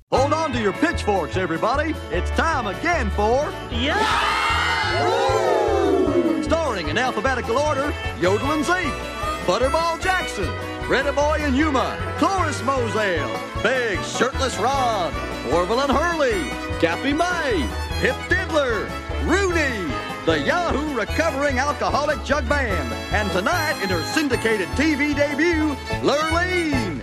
Hold on to your pitchforks, everybody. It's time again for... Yeah! Starring in alphabetical order, Yodel and Zeke, Butterball Jackson, Redda Boy and Yuma, Cloris Moselle, Big Shirtless Rod, Orville and Hurley, Gappy May, Pip Diddler, Rooney, the Yahoo Recovering Alcoholic Jug Band, and tonight in her syndicated TV debut, Lurleen.